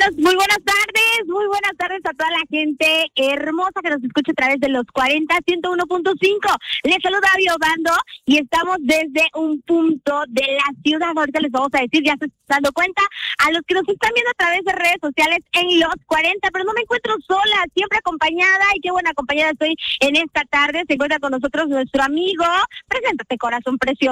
Muy buenas tardes a toda la gente hermosa que nos escucha a través de los 40-101.5. Les saluda Biobando y estamos desde un punto de la ciudad. Ahorita les vamos a decir, ya se están dando cuenta, a los que nos están viendo a través de redes sociales en los 40, pero no me encuentro sola, siempre acompañada, y qué buena acompañada estoy en esta tarde. Se encuentra con nosotros nuestro amigo. Preséntate, corazón precioso.